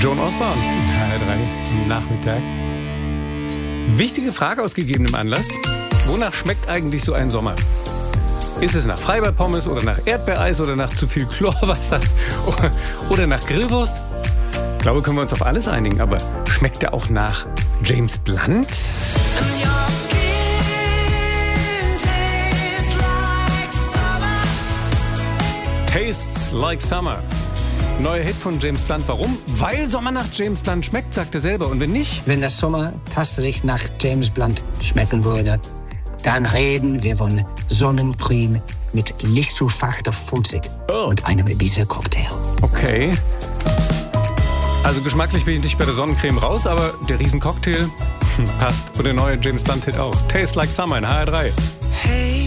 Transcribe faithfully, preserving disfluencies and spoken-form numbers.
Joan Osborne, H R drei, Nachmittag. Wichtige Frage aus gegebenem Anlass. Wonach schmeckt eigentlich so ein Sommer? Ist es nach Freibad-Pommes oder nach Erdbeereis oder nach zu viel Chlorwasser oder nach Grillwurst? Ich glaube, können wir uns auf alles einigen, aber schmeckt der auch nach James Blunt? Tastes like summer. Neuer Hit von James Blunt. Warum? Weil Sommer nach James Blunt schmeckt, sagt er selber. Und wenn nicht? Wenn das Sommer tatsächlich nach James Blunt schmecken würde, dann reden wir von Sonnencreme mit lichtzufachter Funzig oh. und einem Ibiza-Cocktail. Okay. Also geschmacklich bin ich nicht bei der Sonnencreme raus, aber der Riesencocktail passt. Und der neue James Blunt-Hit auch. Tastes like summer in H R drei. Hey.